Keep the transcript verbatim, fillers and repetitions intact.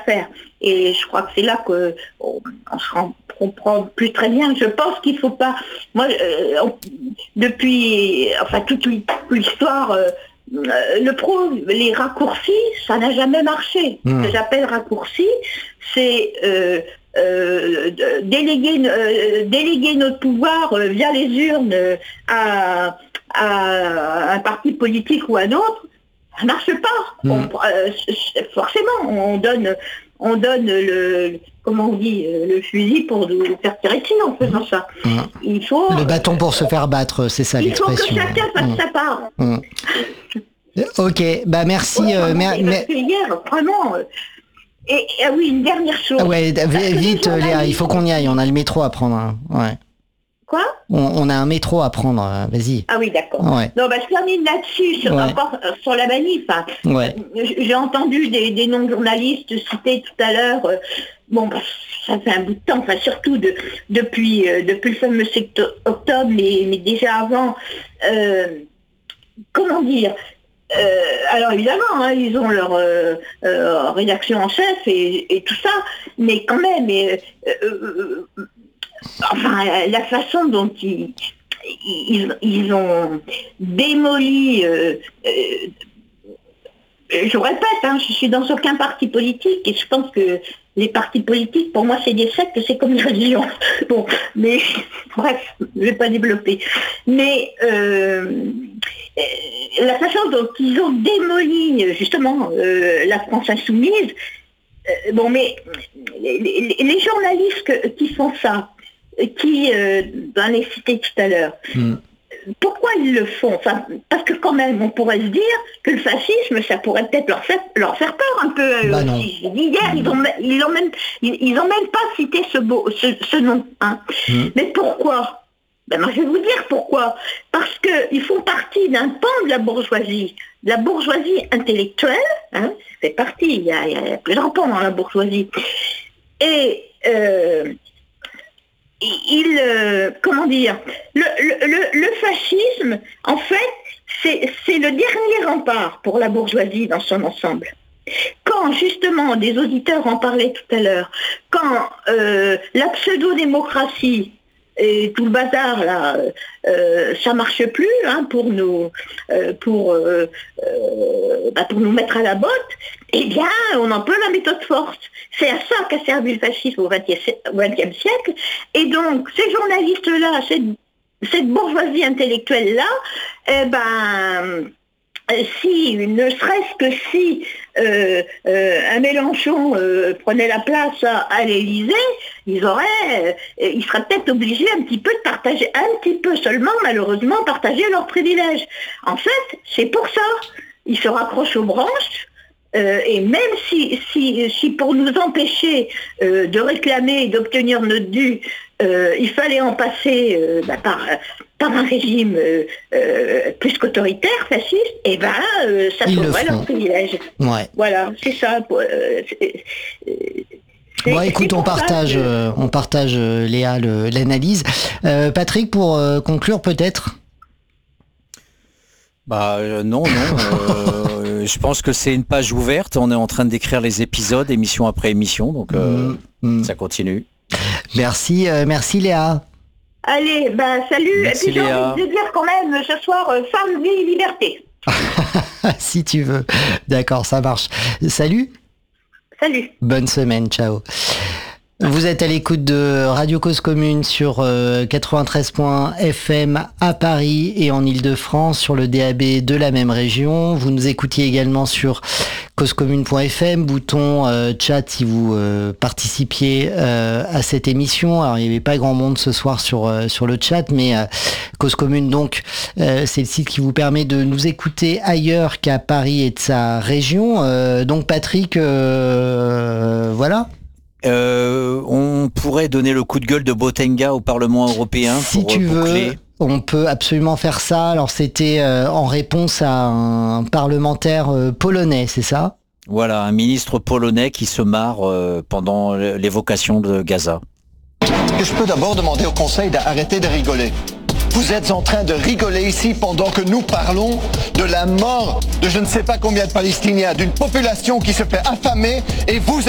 faire. Et je crois que c'est là qu'on on se rend, comprend plus très bien. Je pense qu'il ne faut pas... Moi, euh, on, depuis, enfin, toute l'histoire euh, le prouve, les raccourcis, ça n'a jamais marché. Mmh. Ce que j'appelle raccourcis, c'est... Euh, Euh, déléguer, euh, déléguer notre pouvoir euh, via les urnes euh, à, à un parti politique ou à un autre, ça ne marche pas. Mmh. On, euh, forcément, on donne, on donne le, comment on dit, le fusil pour nous faire tirer dessus en faisant mmh. ça. Mmh. Il faut, le bâton pour se faire battre, c'est ça l'expression. Il faut que chacun fasse mmh. sa part. Mmh. Ok, bah merci. Ouais, euh, mais, mais... Hier, vraiment... Euh, Et ah oui, une dernière chose. Ah ouais, vite Léa, il faut qu'on y aille, on a le métro à prendre. Hein. Ouais. Quoi on, on a un métro à prendre, vas-y. Ah oui, d'accord. Ouais. Non, bah, je termine là-dessus, sur, ouais. encore euh, sur la manif. Hein. Ouais. J'ai entendu des, des non-journalistes cités tout à l'heure. Euh, bon, bah, ça fait un bout de temps, enfin, surtout de, depuis, euh, depuis le fameux sept octobre, mais, mais déjà avant. Euh, comment dire Euh, alors évidemment, hein, ils ont leur euh, euh, rédaction en chef et, et tout ça, mais quand même, et, euh, euh, enfin, la façon dont ils, ils, ils ont démoli, euh, euh, je répète, hein, je suis dans aucun parti politique et je pense que les partis politiques, pour moi, c'est des sectes, c'est comme une religion. Bon, mais bref, je ne vais pas développer. Mais euh, la façon dont ils ont démoli, justement, euh, la France insoumise, euh, bon, mais les, les, les journalistes que, qui font ça, qui, euh, dans les cités tout à l'heure, mm. pourquoi ils le font? Enfin, parce que quand même, on pourrait se dire que le fascisme, ça pourrait peut-être leur faire, leur faire peur un peu. Bah euh, aussi. Hier, ils ont, ils ont même, ils, ils ont même pas cité ce, beau, ce, ce nom. Hein. Mmh. Mais pourquoi? Ben moi, je vais vous dire pourquoi. Parce qu'ils font partie d'un pan de la bourgeoisie, de la bourgeoisie intellectuelle. Hein, ça fait partie. Il y a, il y a plusieurs pans dans la bourgeoisie. Et euh, il, euh, comment dire, le, le, le fascisme, en fait, c'est, c'est le dernier rempart pour la bourgeoisie dans son ensemble. Quand, justement, des auditeurs en parlaient tout à l'heure, quand euh, la pseudo-démocratie et tout le bazar, là, euh, ça marche plus hein, pour, nous, euh, pour, euh, euh, bah, pour nous mettre à la botte, eh bien, on emploie la méthode forte. C'est à ça qu'a servi le fascisme au vingtième siècle. Et donc, ces journalistes-là, cette, cette bourgeoisie intellectuelle-là, eh ben... si, ne serait-ce que si euh, euh, un Mélenchon euh, prenait la place à, à l'Élysée, ils auraient, euh, ils seraient peut-être obligés un petit peu de partager, un petit peu seulement, malheureusement, partager leurs privilèges. En fait, c'est pour ça. Ils se raccrochent aux branches. Euh, et même si, si, si pour nous empêcher euh, de réclamer et d'obtenir notre dû, euh, il fallait en passer euh, bah, par, par un régime euh, euh, plus qu'autoritaire, fasciste, et ben euh, ça sauverait leur privilège. Ouais. Voilà, c'est ça. Euh, c'est, c'est, bon, écoute, on partage, que... euh, on partage, euh, Léa, le, l'analyse. Euh, Patrick, pour euh, conclure peut-être. Bah euh, non, non. Euh, je pense que c'est une page ouverte. On est en train d'écrire les épisodes, émission après émission, donc euh, mmh, mmh. ça continue. Merci, euh, merci Léa. Allez, bah salut. Merci, et puis j'ai Léa. envie de dire quand même ce soir, euh, femme, vie, liberté. Si tu veux. D'accord, ça marche. Salut. Salut. Bonne semaine, ciao. Vous êtes à l'écoute de Radio Cause Commune sur euh, quatre-vingt-treize point F M à Paris et en Ile-de-France sur le D A B de la même région. Vous nous écoutiez également sur causecommune point f m, bouton euh, chat si vous euh, participiez euh, à cette émission. Alors il n'y avait pas grand monde ce soir sur euh, sur le chat, mais euh, Cause Commune donc euh, c'est le site qui vous permet de nous écouter ailleurs qu'à Paris et de sa région. Euh, donc Patrick, euh, voilà. Euh, on pourrait donner le coup de gueule de Botenga au Parlement européen. Si pour tu boucler. veux, on peut absolument faire ça. Alors c'était euh, en réponse à un parlementaire euh, polonais, c'est ça ? Voilà, un ministre polonais qui se marre euh, pendant l'évocation de Gaza. Est-ce que je peux d'abord demander au Conseil d'arrêter de rigoler ? Vous êtes en train de rigoler ici pendant que nous parlons de la mort de je ne sais pas combien de Palestiniens, d'une population qui se fait affamer et vous